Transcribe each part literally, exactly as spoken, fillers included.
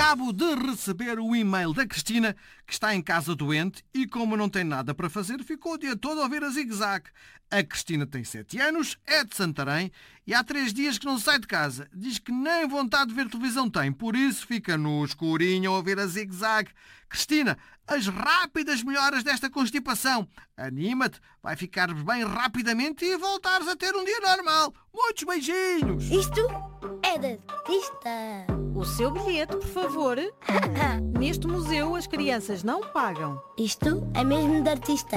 Acabo de receber o e-mail da Cristina, que está em casa doente e, como não tem nada para fazer, ficou o dia todo a ouvir a Zig-Zag. A Cristina tem sete anos, é de Santarém e há três dias que não sai de casa. Diz que nem vontade de ver televisão tem, por isso fica no escurinho a ouvir a Zig-Zag. Cristina, as rápidas melhoras desta constipação. Anima-te, vai ficar bem rapidamente e voltares a ter um dia normal. Muitos beijinhos! Isto é da artista. O seu bilhete, por favor. Neste museu as crianças não pagam. Isto é mesmo da artista.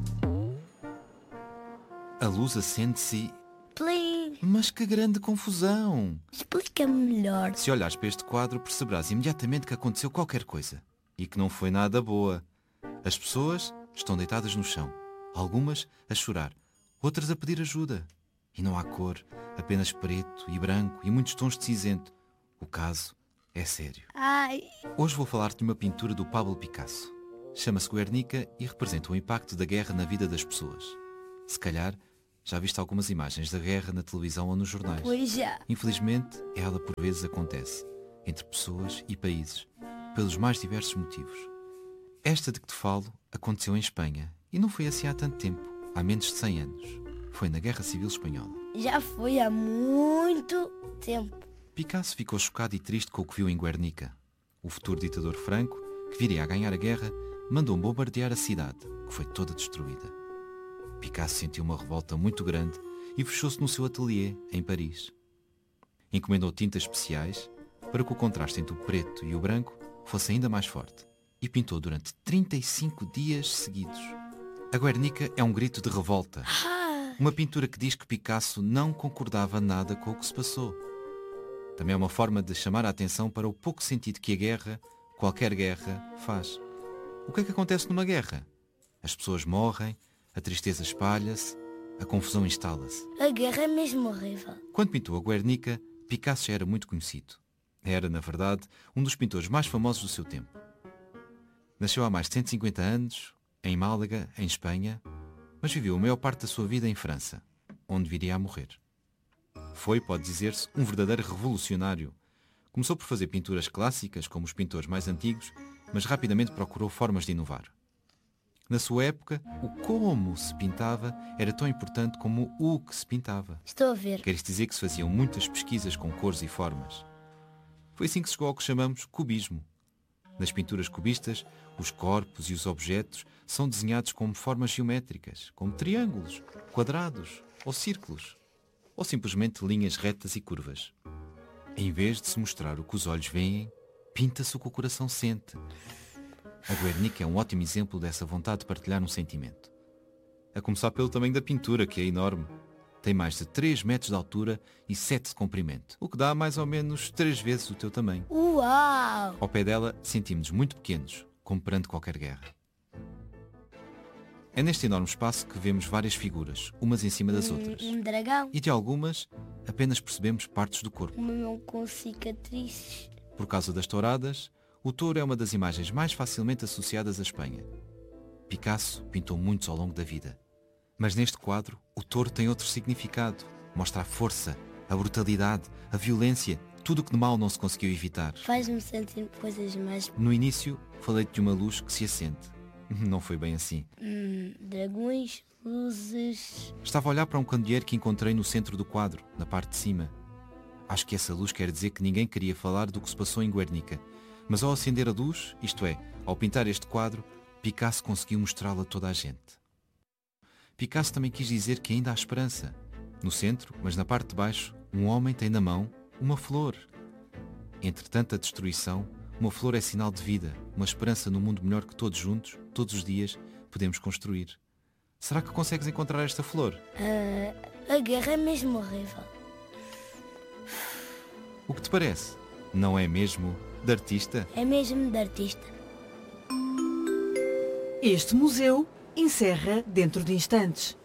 A luz acende-se e... Plim. Mas que grande confusão! Explica-me melhor. Se olhares para este quadro, perceberás imediatamente que aconteceu qualquer coisa. E que não foi nada boa. As pessoas estão deitadas no chão. Algumas a chorar, outras a pedir ajuda. E não há cor, apenas preto e branco e muitos tons de cinzento. O caso é sério. Ai. Hoje vou falar-te de uma pintura do Pablo Picasso. Chama-se Guernica e representa o impacto da guerra na vida das pessoas. Se calhar já viste algumas imagens da guerra na televisão ou nos jornais. Pois já. Infelizmente, ela por vezes acontece entre pessoas e países, pelos mais diversos motivos. Esta de que te falo aconteceu em Espanha e não foi assim há tanto tempo, há menos de cem anos. Foi na Guerra Civil Espanhola. Já foi há muito tempo. Picasso ficou chocado e triste com o que viu em Guernica. O futuro ditador Franco, que viria a ganhar a guerra, mandou bombardear a cidade, que foi toda destruída. Picasso sentiu uma revolta muito grande e fechou-se no seu ateliê, em Paris. Encomendou tintas especiais para que o contraste entre o preto e o branco fosse ainda mais forte e pintou durante trinta e cinco dias seguidos. A Guernica é um grito de revolta. Uma pintura que diz que Picasso não concordava nada com o que se passou. Também é uma forma de chamar a atenção para o pouco sentido que a guerra, qualquer guerra, faz. O que é que acontece numa guerra? As pessoas morrem, a tristeza espalha-se, a confusão instala-se. A guerra é mesmo horrível. Quando pintou a Guernica, Picasso já era muito conhecido. Era, na verdade, um dos pintores mais famosos do seu tempo. Nasceu há mais de cento e cinquenta anos, em Málaga, em Espanha, mas viveu a maior parte da sua vida em França, onde viria a morrer. Foi, pode dizer-se, um verdadeiro revolucionário. Começou por fazer pinturas clássicas, como os pintores mais antigos, mas rapidamente procurou formas de inovar. Na sua época, o como se pintava era tão importante como o que se pintava. Estou a ver. Quer isto dizer que se faziam muitas pesquisas com cores e formas. Foi assim que se chegou ao que chamamos cubismo. Nas pinturas cubistas, os corpos e os objetos são desenhados como formas geométricas, como triângulos, quadrados ou círculos, ou simplesmente linhas retas e curvas. Em vez de se mostrar o que os olhos veem, pinta-se o que o coração sente. A Guernica é um ótimo exemplo dessa vontade de partilhar um sentimento. A começar pelo tamanho da pintura, que é enorme. Tem mais de três metros de altura e sete de comprimento, o que dá mais ou menos três vezes o teu tamanho. Uau! Ao pé dela, sentimos-nos muito pequenos, como perante qualquer guerra. É neste enorme espaço que vemos várias figuras, umas em cima das outras. Um dragão. E de algumas, apenas percebemos partes do corpo. Um mão com cicatrizes. Por causa das touradas, o touro é uma das imagens mais facilmente associadas à Espanha. Picasso pintou muitos ao longo da vida. Mas neste quadro, o touro tem outro significado. Mostra a força, a brutalidade, a violência, tudo o que de mal não se conseguiu evitar. Faz-me sentir coisas mais... No início, falei-te de uma luz que se acende. Não foi bem assim. Hum, dragões, luzes... Estava a olhar para um candeeiro que encontrei no centro do quadro, na parte de cima. Acho que essa luz quer dizer que ninguém queria falar do que se passou em Guernica. Mas ao acender a luz, isto é, ao pintar este quadro, Picasso conseguiu mostrá-la a toda a gente. Picasso também quis dizer que ainda há esperança. No centro, mas na parte de baixo, um homem tem na mão uma flor. Entre tanta destruição, uma flor é sinal de vida, uma esperança no mundo melhor que todos juntos, todos os dias, podemos construir. Será que consegues encontrar esta flor? Uh, a guerra é mesmo horrível. O que te parece? Não é mesmo de artista? É mesmo de artista. Este museu encerra dentro de instantes.